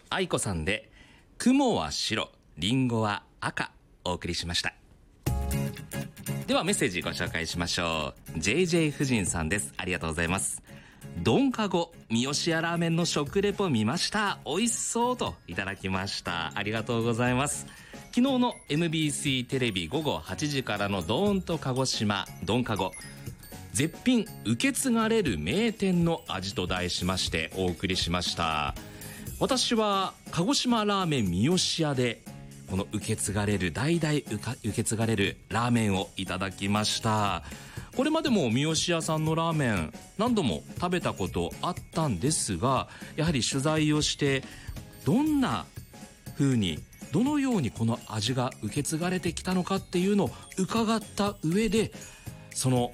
愛子さんで雲は白、リンゴは赤お送りしました。ではメッセージご紹介しましょう。 JJ 夫人さんです。ありがとうございます。ドンカゴ三好屋ラーメンの食レポ見ました、美味しそうといただきました。ありがとうございます。昨日の MBC テレビ午後8時からのドーンと鹿児島ドンカゴ、絶品受け継がれる名店の味と題しましてお送りしました。私は鹿児島ラーメン三好屋でこの受け継がれる代々受け継がれるラーメンをいただきました。これまでも三好屋さんのラーメン何度も食べたことあったんですが、やはり取材をしてどんな風にどのようにこの味が受け継がれてきたのかっていうのを伺った上で、その